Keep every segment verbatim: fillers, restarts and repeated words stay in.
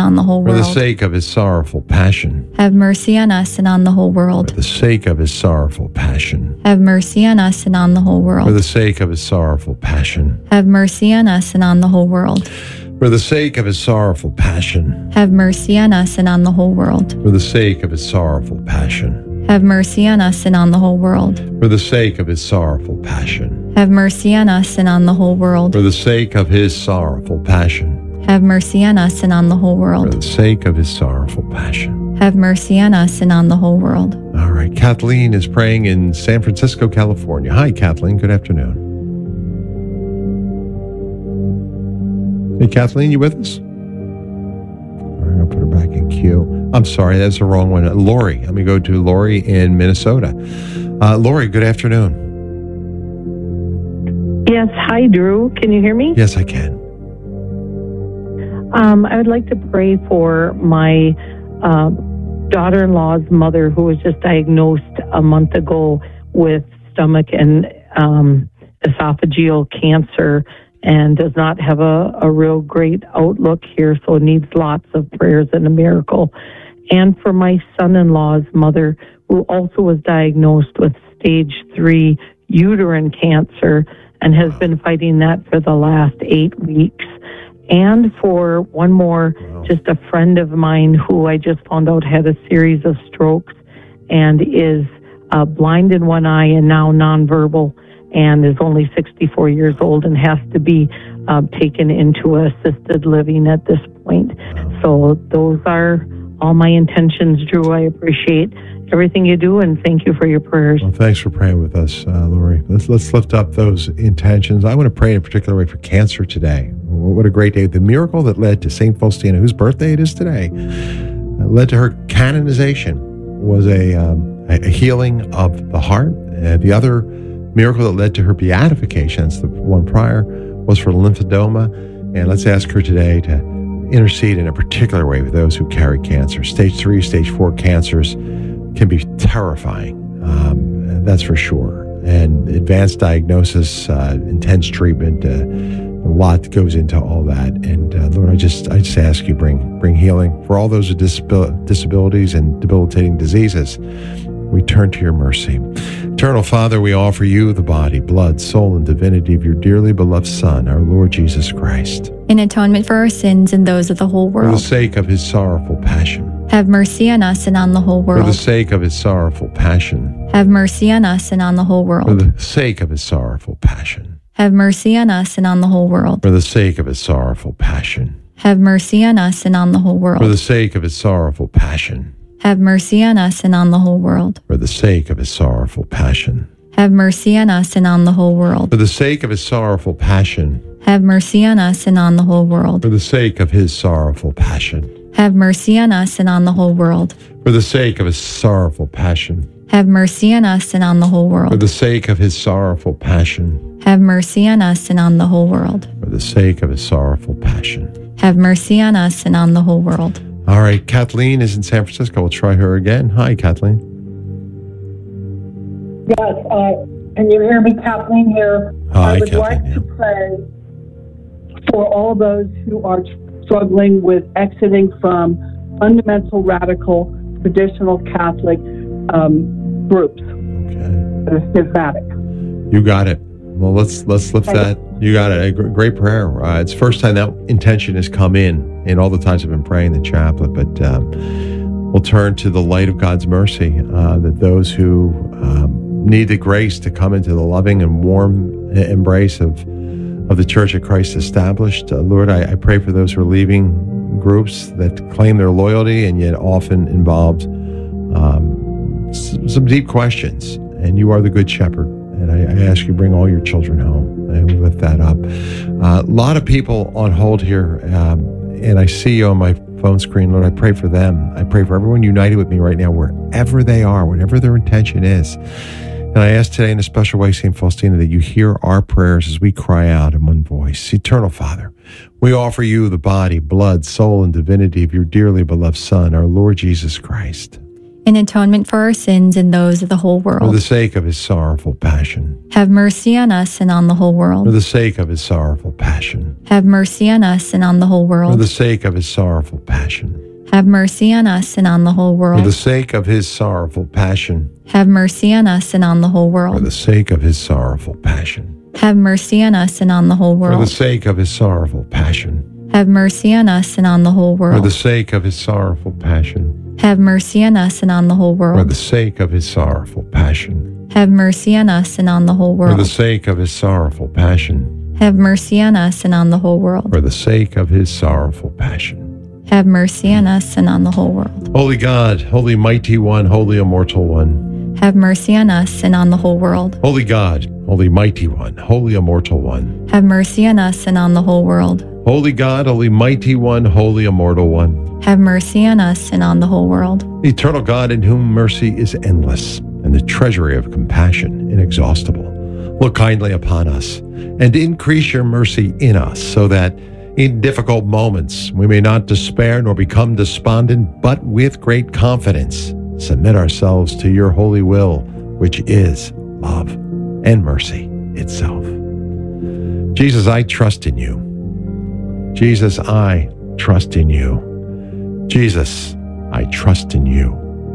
on the whole For world. the sake of his sorrowful passion. Have mercy on us and on the whole world. For the sake of his sorrowful passion. Have mercy on us and on the whole world. For the sake of his sorrowful passion. Have mercy on us and on the whole world. For the sake of his sorrowful passion. Have mercy on us and on the whole world. For the sake of his sorrowful passion. Have mercy on us and on the whole world. For the sake of his sorrowful passion. Have mercy on us and on the whole world. For the sake of his sorrowful passion. Have mercy on us and on the whole For world. the sake of his sorrowful passion. Have mercy on us and on the whole world. All right. Kathleen is praying in San Francisco, California. Hi, Kathleen. Good afternoon. Hey, Kathleen, you with us? All right, I'm going to put her back in queue. I'm sorry, that's the wrong one. Uh, Lori. Let me go to Lori in Minnesota. Uh, Lori, good afternoon. Yes, hi, Drew. Can you hear me? Yes, I can. Um, I would like to pray for my uh, daughter-in-law's mother, who was just diagnosed a month ago with stomach and um, esophageal cancer, and does not have a, a real great outlook here, so needs lots of prayers and a miracle. And for my son-in-law's mother, who also was diagnosed with stage three uterine cancer and has been fighting that for the last eight weeks. And for one more, Wow. just a friend of mine who I just found out had a series of strokes and is uh, blind in one eye and now nonverbal, and is only sixty-four years old and has to be uh, taken into assisted living at this point. So those are all my intentions, Drew. I appreciate everything you do, and thank you for your prayers. Well, thanks for praying with us, uh, Lori. Let's let's lift up those intentions. I want to pray in a particular way for cancer today. What a great day. The miracle that led to Saint Faustina, whose birthday it is today, uh, led to her canonization, was a, um, a healing of the heart. Uh, the other miracle that led to her beatification, that's the one prior, was for lymphedema. And let's ask her today to intercede in a particular way with those who carry cancer. Stage three, stage four cancers can be terrifying, um, that's for sure. And advanced diagnosis, uh, intense treatment, uh, a lot goes into all that. And uh, Lord, I just I just ask you bring bring healing for all those with disabil- disabilities and debilitating diseases. We turn to your mercy. Eternal Father, we offer you the body, blood, soul, and divinity of your dearly beloved Son, our Lord Jesus Christ. In atonement for our sins and those of the whole For the world. sake of his sorrowful passion. Have mercy on us and on the whole For the world. sake of his sorrowful passion. Have mercy on us and on the whole For world. the sake of his sorrowful passion. Have mercy on us and on the whole world. For the sake of his sorrowful passion. Have mercy on us and on the whole For the world. sake of his sorrowful passion. Have mercy on us and on the whole world. For the sake of his sorrowful passion. Have mercy on us and on the whole world. For the sake of his sorrowful passion. Have mercy on us and on the whole world. For the sake of his sorrowful passion. Have mercy on us and on the whole world. For the sake of his sorrowful passion. Have mercy on us and on the whole For world. the sake of his sorrowful passion. Have mercy on us and on the whole world. For the sake of his sorrowful passion. Have mercy on us and on the whole world. All right, Kathleen is in San Francisco. We'll try her again. Hi, Kathleen. Yes, uh, can you hear me? Kathleen here. Hi, I would Kathleen, like yeah. to pray for all those who are struggling with exiting from fundamental, radical, traditional Catholic um, groups Okay. that are schismatic. You got it. Well, let's let's lift Thank that. You got it. A gr- great prayer. Uh, it's the first time that intention has come in in all the times I've been praying the chaplet. But um, we'll turn to the light of God's mercy, uh, that those who um, need the grace to come into the loving and warm embrace of of the Church of Christ established. Uh, Lord, I, I pray for those who are leaving groups that claim their loyalty and yet often involved um, s- some deep questions. And you are the Good Shepherd. And I, I ask you bring all your children home. And we lift that up. Uh, a lot of people on hold here. Um, and I see you on my phone screen. Lord, I pray for them. I pray for everyone united with me right now, wherever they are, whatever their intention is. And I ask today in a special way, Saint Faustina, that you hear our prayers as we cry out in one voice. Eternal Father, we offer you the body, blood, soul, and divinity of your dearly beloved Son, our Lord Jesus Christ. in atonement for our sins and those of the whole For world. the sake of his sorrowful passion. Have mercy on us and on the whole For world. the sake of his sorrowful passion. Have mercy on us and on the whole For world. the sake of his sorrowful passion. Have mercy on us and on the whole For world. the sake of his sorrowful passion. Have mercy on us and on the whole For world. the sake of his sorrowful passion. Have mercy on us and on the whole For the world. sake of his sorrowful passion. Have mercy on us and on the whole For the world. sake of his sorrowful passion. Have mercy on us and on the whole For the world. sake of his sorrowful passion. Have mercy on us and on the whole For the world. sake of his sorrowful passion. Have mercy on us and on the whole world. For the sake of his sorrowful passion. Have mercy on us and on the whole world. Holy God, holy mighty one, holy immortal one. Have mercy on us and on the whole world. Holy God, holy mighty one, holy immortal one. Have mercy on us and on the whole world. Holy God, holy mighty one, holy immortal one. Have mercy on us and on the whole world. Eternal God, in whom mercy is endless, and the treasury of compassion inexhaustible. Look kindly upon us, and increase your mercy in us, so that in difficult moments we may not despair nor become despondent, but with great confidence submit ourselves to your holy will, which is love and mercy itself. Jesus, I trust in you. Jesus, I trust in you. Jesus, I trust in you.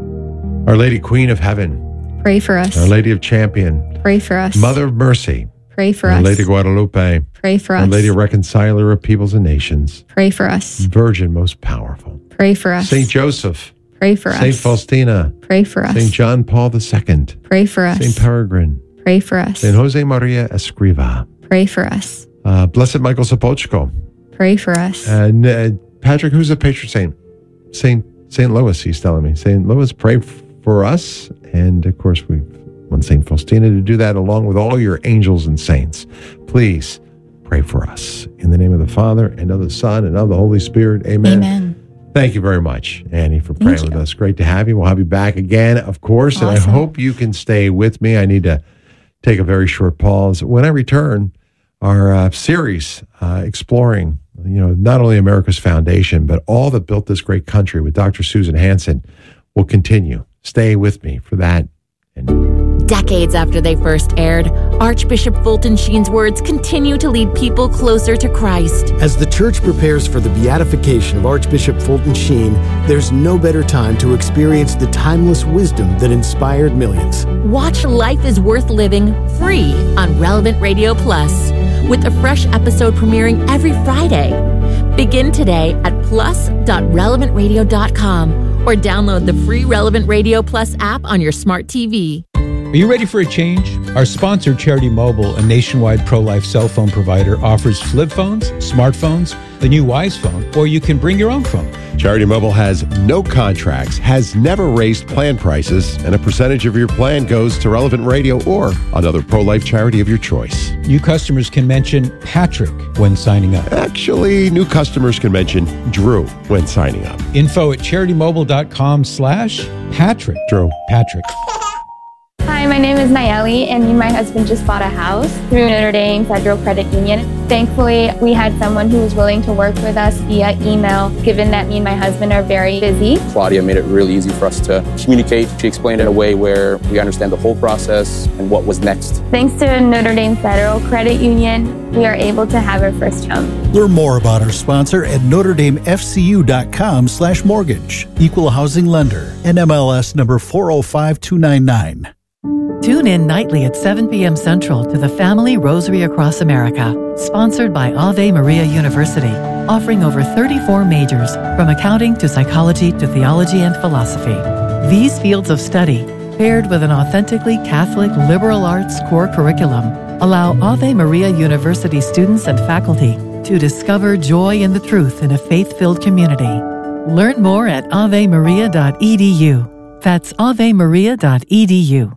Our Lady Queen of Heaven, Pray for us. Our Lady of Champion, Pray for us. Mother of Mercy, Pray for Our us. Lady Guadalupe, Pray for Our us. Lady Reconciler of Peoples and Nations, Pray for us. Virgin most powerful, Pray for us. Saint Joseph, Pray for Saint us. Faustina, Pray for us. Saint John Paul the Second, Pray for us. Saint Peregrine, Pray for us. Saint Jose Maria Escriva, Pray for us. uh, Blessed Michael Sapochko, Pray for us. and uh, Patrick, who's a patron saint? Saint Saint Louis, he's telling me. Saint Louis, pray f- for us. And of course, we want Saint Faustina to do that along with all your angels and saints. Please pray for us. In the name of the Father, and of the Son, and of the Holy Spirit. Amen. Amen. Thank you very much, Annie, for praying Thank with you. us. Great to have you. We'll have you back again, of course. And I Awesome. hope you can stay with me. I need to take a very short pause. When I return, our uh, series uh, exploring, you know, not only America's foundation, but all that built this great country with Doctor Susan Hansen will continue. Stay with me for that. And Decades after they first aired, Archbishop Fulton Sheen's words continue to lead people closer to Christ. As the church prepares for the beatification of Archbishop Fulton Sheen, there's no better time to experience the timeless wisdom that inspired millions. Watch Life is Worth Living free on Relevant Radio Plus, with a fresh episode premiering every Friday. Begin today at plus dot relevant radio dot com or download the free Relevant Radio Plus app on your smart T V. Are you ready for a change? Our sponsor, Charity Mobile, a nationwide pro-life cell phone provider, offers flip phones, smartphones, the new Wise phone, or you can bring your own phone. Charity Mobile has no contracts, has never raised plan prices, and a percentage of your plan goes to Relevant Radio or another pro-life charity of your choice. New customers can mention Patrick when signing up. Actually, new customers can mention Drew when signing up. Info at charitymobile.com slash Patrick. Drew. Patrick. Hi, my name is Nayeli, and me and my husband just bought a house through Notre Dame Federal Credit Union. Thankfully, we had someone who was willing to work with us via email, given that me and my husband are very busy. Claudia made it really easy for us to communicate. She explained it in a way where we understand the whole process and what was next. Thanks to Notre Dame Federal Credit Union, we are able to have our first home. Learn more about our sponsor at notre dame f c u dot com slash mortgage. Equal housing lender. N M L S number four oh five two nine nine. Tune in nightly at seven p.m. Central to the Family Rosary Across America, sponsored by Ave Maria University, offering over thirty-four majors, from accounting to psychology to theology and philosophy. These fields of study, paired with an authentically Catholic liberal arts core curriculum, allow Ave Maria University students and faculty to discover joy in the truth in a faith-filled community. Learn more at ave maria dot e d u. That's ave maria dot e d u.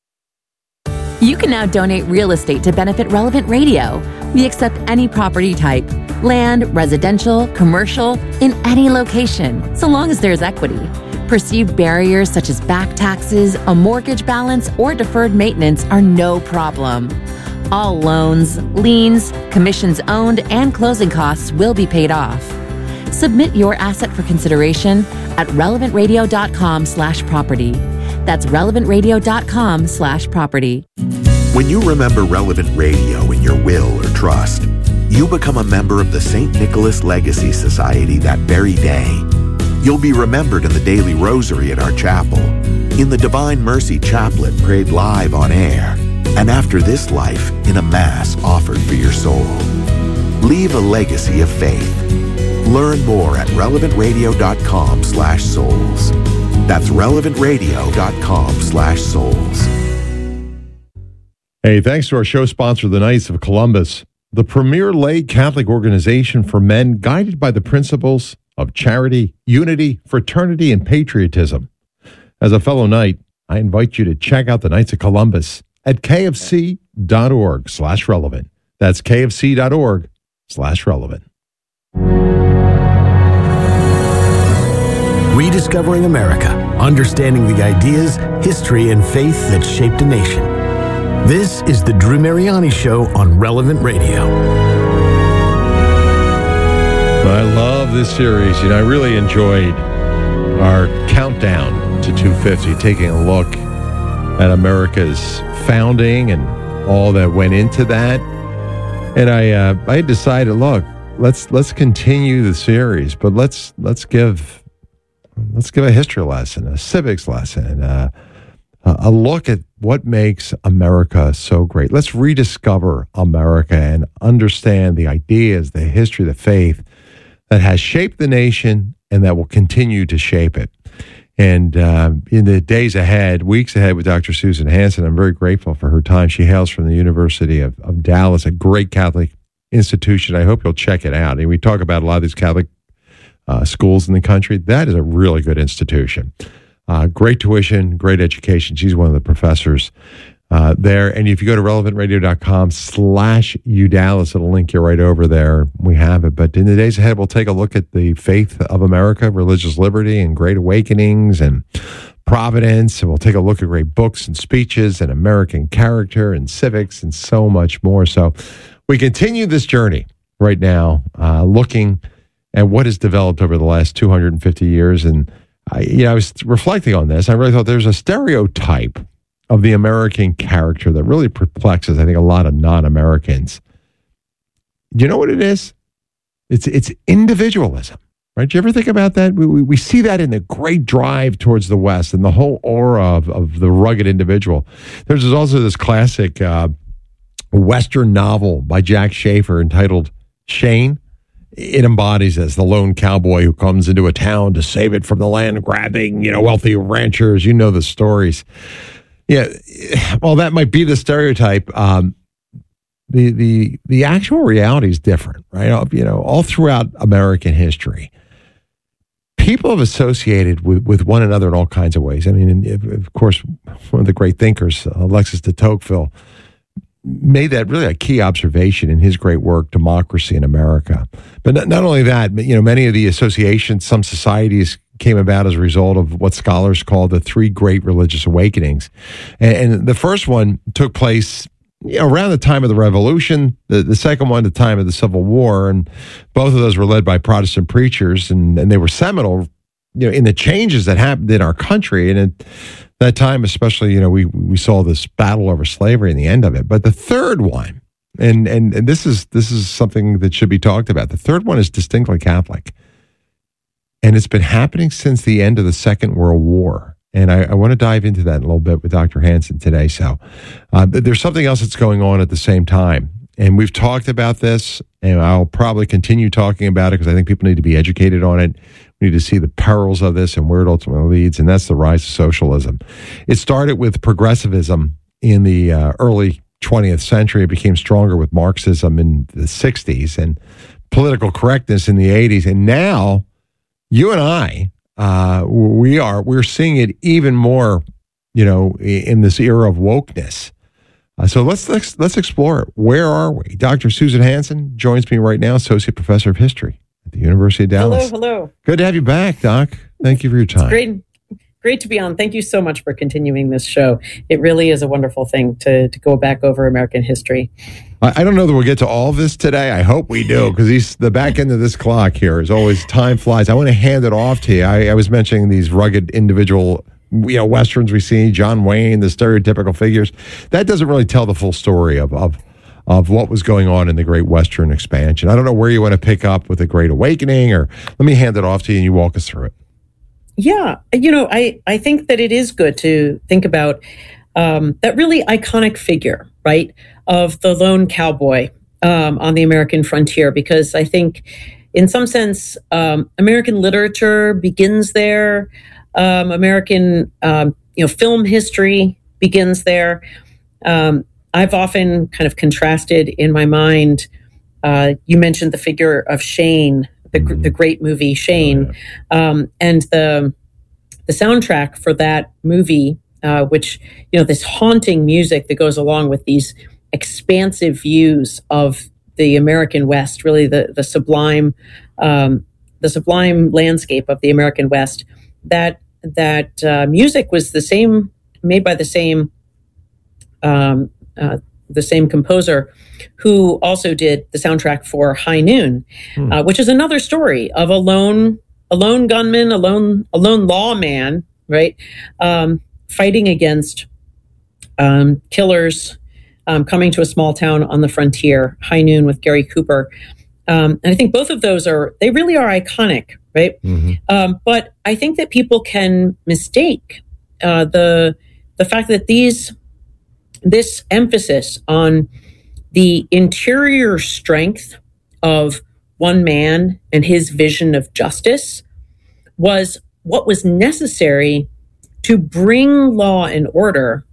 You can now donate real estate to benefit Relevant Radio. We accept any property type, land, residential, commercial, in any location, so long as there's equity. Perceived barriers such as back taxes, a mortgage balance, or deferred maintenance are no problem. All loans, liens, commissions owned, and closing costs will be paid off. Submit your asset for consideration at relevantradio.com slash property. That's relevantradio.com slash property. When you remember Relevant Radio in your will or trust, you become a member of the Saint Nicholas Legacy Society that very day. You'll be remembered in the daily rosary at our chapel, in the Divine Mercy Chaplet prayed live on air, and after this life in a Mass offered for your soul. Leave a legacy of faith. Learn more at relevantradio.com slash souls. That's relevantradio.com slash souls. Hey, thanks to our show sponsor, the Knights of Columbus, the premier lay Catholic organization for men guided by the principles of charity, unity, fraternity, and patriotism. As a fellow Knight, I invite you to check out the Knights of Columbus at kfc.org slash relevant. That's kfc.org slash relevant. Rediscovering America, understanding the ideas, history, and faith that shaped a nation. This is the Drew Mariani Show on Relevant Radio. I love this series. You know, I really enjoyed our countdown to two fifty, taking a look at America's founding and all that went into that. And I, uh, I decided, look, let's let's continue the series, but let's let's give let's give a history lesson, a civics lesson, uh, a look at what makes America so great. Let's rediscover America and understand the ideas, the history, the faith that has shaped the nation and that will continue to shape it. And uh, in the days ahead, weeks ahead with Doctor Susan Hansen, I'm very grateful for her time. She hails from the University of, of Dallas, a great Catholic institution. I hope you'll check it out. And we talk about a lot of these Catholic uh, schools in the country. That is a really good institution. Uh, great tuition, great education. She's one of the professors uh, there. And if you go to relevantradio.com slash UDallas, it'll link you right over there. We have it. But in the days ahead, we'll take a look at the faith of America, religious liberty, and great awakenings, and providence. And we'll take a look at great books and speeches and American character and civics and so much more. So we continue this journey right now, uh, looking at what has developed over the last two hundred fifty years. And I, you know, I was reflecting on this. I really thought there's a stereotype of the American character that really perplexes, I think, a lot of non-Americans. Do you know what it is? It's it's individualism, right? Do you ever think about that? We, we, we see that in the great drive towards the West and the whole aura of, of the rugged individual. There's also this classic uh, Western novel by Jack Schaefer entitled Shane. It embodies this, the lone cowboy who comes into a town to save it from the land grabbing, you know, wealthy ranchers. You know the stories. Yeah, well, that might be the stereotype. Um, the the the actual reality is different, right? You know, all throughout American history, people have associated with, with one another in all kinds of ways. I mean, of course, one of the great thinkers, Alexis de Tocqueville, made that really a key observation in his great work, Democracy in America. But not, not only that, but, you know, many of the associations, some societies came about as a result of what scholars call the three great religious awakenings. And, and the first one took place, you know, around the time of the Revolution, the, the second one, the time of the Civil War. And both of those were led by Protestant preachers, and, and they were seminal, you know, in the changes that happened in our country. And at that time, especially, you know, we we saw this battle over slavery and the end of it. But the third one, and and and this is this is something that should be talked about. The third one is distinctly Catholic, and it's been happening since the end of the Second World War. And I, I want to dive into that in a little bit with Doctor Hansen today. So uh, there's something else that's going on at the same time. And we've talked about this, and I'll probably continue talking about it because I think people need to be educated on it. We need to see the perils of this and where it ultimately leads, and that's the rise of socialism. It started with progressivism in the uh, early twentieth century. It became stronger with Marxism in the sixties and political correctness in the eighties. And now, you and I, uh, we are we're seeing it even more, you know, in this era of wokeness. Uh, so let's, let's let's explore it. Where are we? Doctor Susan Hansen joins me right now, Associate Professor of History at the University of Dallas. Hello, hello. Good to have you back, Doc. Thank you for your time. It's great, great to be on. Thank you so much for continuing this show. It really is a wonderful thing to, to go back over American history. I don't know that we'll get to all of this today. I hope we do, because the back end of this clock here is always time flies. I want to hand it off to you. I, I was mentioning these rugged individual, you know, Westerns we see, John Wayne, the stereotypical figures. That doesn't really tell the full story of, of, of what was going on in the Great Western Expansion. I don't know where you want to pick up with the Great Awakening, or let me hand it off to you and you walk us through it. Yeah, you know, I, I think that it is good to think about um, that really iconic figure, right, of the lone cowboy um, on the American frontier, because I think in some sense, um, American literature begins there. Um, American, um, you know, film history begins there. Um, I've often kind of contrasted in my mind, uh, you mentioned the figure of Shane, the, mm-hmm. the great movie Shane, oh, yeah. um, and the the soundtrack for that movie, uh, which, you know, this haunting music that goes along with these expansive views of the American West, really the the sublime, um, the sublime landscape of the American West. That that uh, music was the same, made by the same, um, uh, the same composer, who also did the soundtrack for High Noon, hmm. uh, which is another story of a lone, a lone gunman, a lone, a lone lawman, right, um, fighting against um, killers. Um, coming to a small town on the frontier, High Noon with Gary Cooper. Um, and I think both of those are, they really are iconic, right? Mm-hmm. Um, but I think that people can mistake uh, the the fact that these, this emphasis on the interior strength of one man and his vision of justice was what was necessary to bring law and order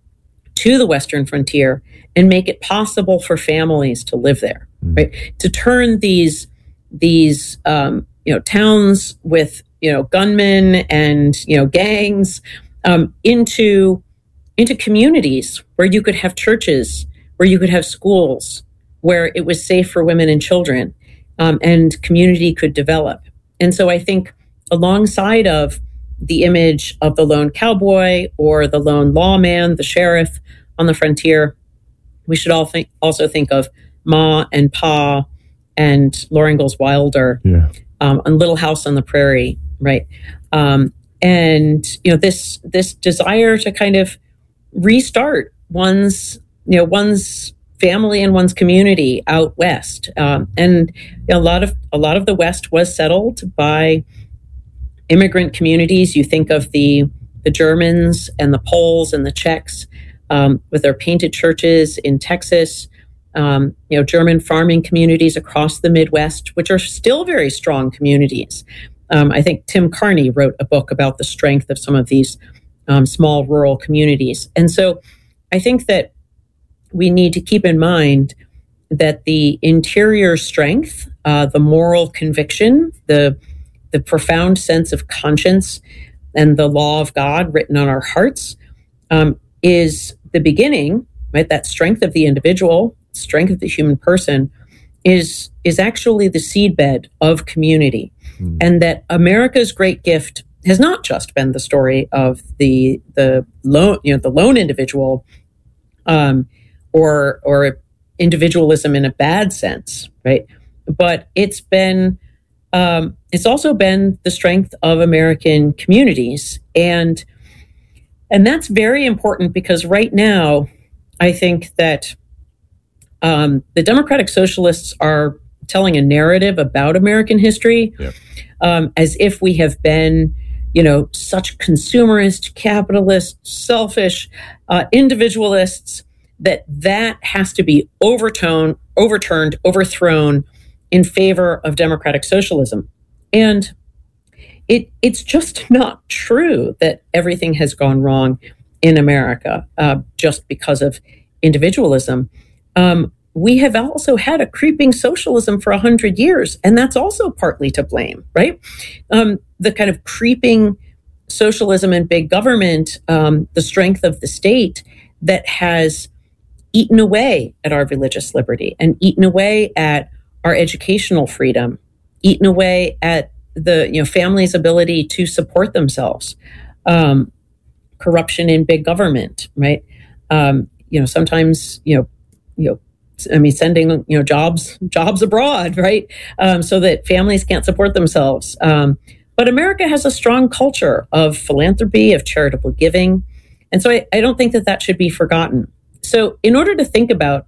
to the Western frontier and make it possible for families to live there, right? To turn these these um, you know towns with you know gunmen and you know gangs um, into into communities where you could have churches, where you could have schools, where it was safe for women and children, um, and community could develop. And so I think alongside of the image of the lone cowboy or the lone lawman, the sheriff on the frontier, we should all think, also think of Ma and Pa and Laura Ingalls Wilder, yeah. um, on Little House on the Prairie, right? Um, and you know this this desire to kind of restart one's you know one's family and one's community out west, um, and you know, a lot of a lot of the West was settled by immigrant communities. You think of the the Germans and the Poles and the Czechs um, with their painted churches in Texas. Um, you know, German farming communities across the Midwest, which are still very strong communities. Um, I think Tim Carney wrote a book about the strength of some of these um, small rural communities. And so I think that we need to keep in mind that the interior strength, uh, the moral conviction, the the profound sense of conscience and the law of God written on our hearts um, is the beginning, right? That strength of the individual, strength of the human person is, is actually the seedbed of community. Mm. And that America's great gift has not just been the story of the, the lone, you know, the lone individual um, or, or individualism in a bad sense, right? But it's been, Um, it's also been the strength of American communities. And, and that's very important because right now, I think that um, the Democratic Socialists are telling a narrative about American history yeah. um, as if we have been, you know, such consumerist, capitalist, selfish uh, individualists that that has to be overturned, overturned, overthrown in favor of democratic socialism. And it it's just not true that everything has gone wrong in America uh, just because of individualism. Um, we have also had a creeping socialism for a hundred years, and that's also partly to blame, right? Um, the kind of creeping socialism and big government, um, the strength of the state that has eaten away at our religious liberty and eaten away at our educational freedom, eaten away at the you know families' ability to support themselves, um, corruption in big government, right? Um, you know, sometimes, you know, you know, I mean, sending, you know, jobs, jobs abroad, right? Um, so that families can't support themselves. Um, but America has a strong culture of philanthropy, of charitable giving. And so I, I don't think that that should be forgotten. So in order to think about,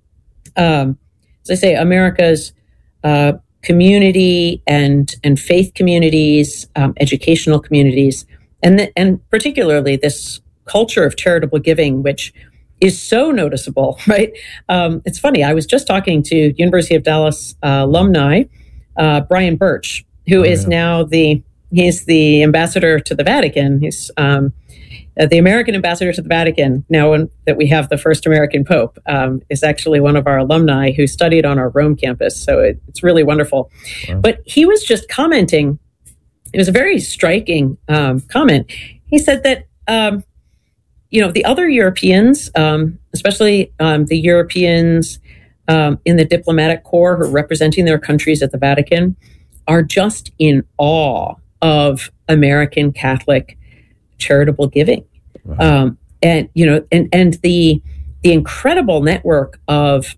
um, as I say, America's uh, community and, and faith communities, um, educational communities, and, the, and particularly this culture of charitable giving, which is so noticeable, right? Um, it's funny. I was just talking to University of Dallas uh, alumni, uh, Brian Birch, who oh, is yeah. now the, he's the ambassador to the Vatican. He's um, uh, the American ambassador to the Vatican. Now when, that we have the first American Pope, um, is actually one of our alumni who studied on our Rome campus. So it, it's really wonderful. Wow. But he was just commenting, it was a very striking um, comment. He said that, um, you know, the other Europeans, um, especially um, the Europeans um, in the diplomatic corps who are representing their countries at the Vatican, are just in awe of American Catholic charitable giving. Wow. Um, and, you know, and, and the, the incredible network of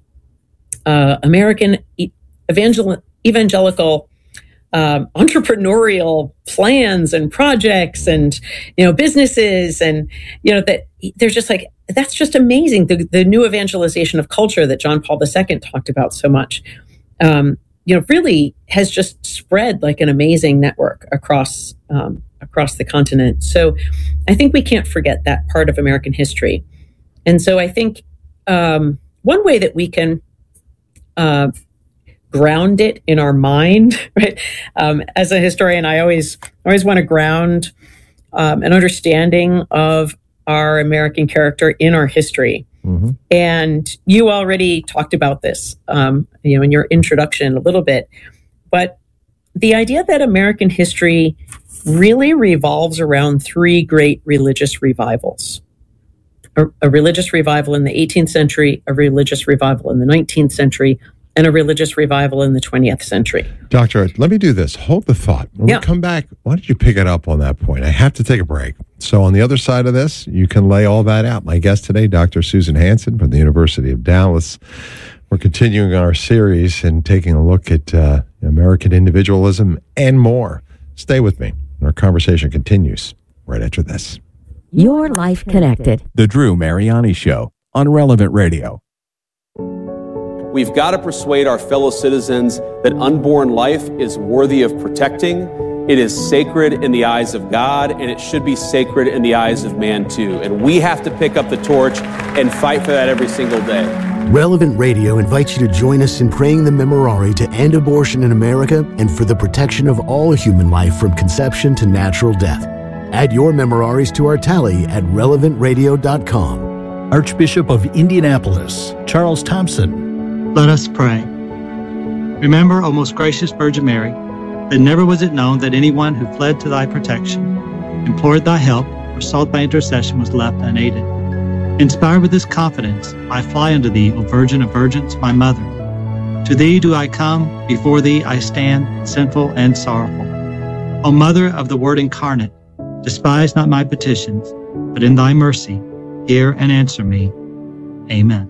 uh, American evangel- evangelical Um, entrepreneurial plans and projects and, you know, businesses and, you know, that they're just like, that's just amazing. The, the new evangelization of culture that John Paul the Second talked about so much, um, you know, really has just spread like an amazing network across, um, across the continent. So I think we can't forget that part of American history. And so I think um, one way that we can uh, ground it in our mind, right? Um, as a historian, I always always want to ground um, an understanding of our American character in our history. Mm-hmm. And you already talked about this, um, you know, in your introduction a little bit. But the idea that American history really revolves around three great religious revivals. A, a religious revival in the eighteenth century, a religious revival in the nineteenth century, and a religious revival in the twentieth century. Doctor, let me do this. Hold the thought. When yeah. we come back, why don't you pick it up on that point? I have to take a break. So on the other side of this, you can lay all that out. My guest today, Doctor Susan Hansen from the University of Dallas. We're continuing our series and taking a look at uh, American individualism and more. Stay with me. Our conversation continues right after this. Your Life Connected. The Drew Mariani Show on Relevant Radio. We've got to persuade our fellow citizens that unborn life is worthy of protecting. It is sacred in the eyes of God, and it should be sacred in the eyes of man too. And we have to pick up the torch and fight for that every single day. Relevant Radio invites you to join us in praying the Memorare to end abortion in America and for the protection of all human life from conception to natural death. Add your Memoraries to our tally at relevant radio dot com. Archbishop of Indianapolis, Charles Thompson. Let us pray. Remember, O most gracious Virgin Mary, that never was it known that anyone who fled to thy protection, implored thy help, or sought thy intercession was left unaided. Inspired with this confidence, I fly unto thee, O Virgin of Virgins, my mother. To thee do I come, before thee I stand, sinful and sorrowful. O Mother of the Word incarnate, despise not my petitions, but in thy mercy, hear and answer me. Amen.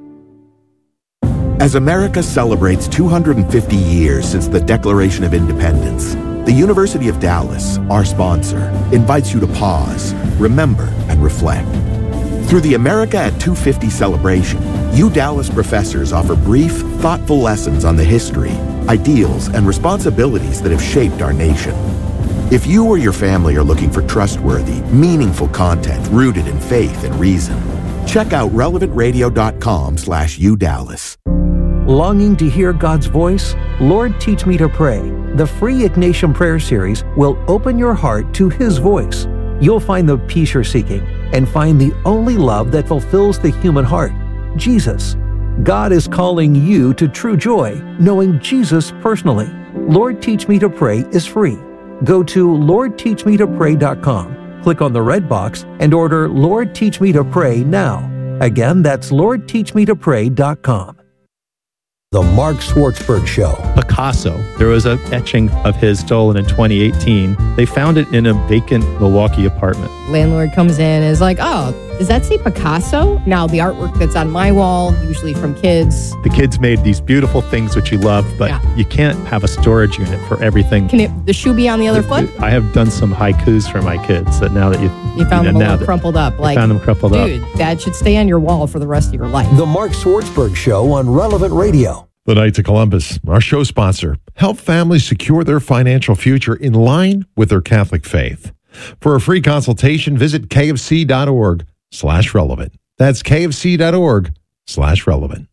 As America celebrates two hundred fifty years since the Declaration of Independence, the University of Dallas, our sponsor, invites you to pause, remember, and reflect. Through the America at two fifty celebration, you Dallas professors offer brief, thoughtful lessons on the history, ideals, and responsibilities that have shaped our nation. If you or your family are looking for trustworthy, meaningful content rooted in faith and reason, check out relevant radio dot com slash u dallas. Longing to hear God's voice? Lord, Teach Me to Pray. The free Ignatian Prayer Series will open your heart to His voice. You'll find the peace you're seeking and find the only love that fulfills the human heart, Jesus. God is calling you to true joy, knowing Jesus personally. Lord, Teach Me to Pray is free. Go to lord teach me to pray dot com, click on the red box, and order Lord, Teach Me to Pray now. Again, that's lord teach me to pray dot com. The Mark Schwartzberg Show. Picasso. There was an etching of his stolen in twenty eighteen. They found it in a vacant Milwaukee apartment. landlord comes in and is like, oh, does that say Picasso? Now, the artwork that's on my wall, usually from kids. The kids made these beautiful things which you love, but yeah. you can't have a storage unit for everything. Can it, the shoe be on the other foot? I have done some haikus for my kids that now that you... You found them a little crumpled up. Like, found them crumpled dude, up. Dude, that should stay on your wall for the rest of your life. The Mark Swartzberg Show on Relevant Radio. The Knights of Columbus, our show sponsor, help families secure their financial future in line with their Catholic faith. For a free consultation, visit kfc.org slash relevant. That's kfc.org slash relevant.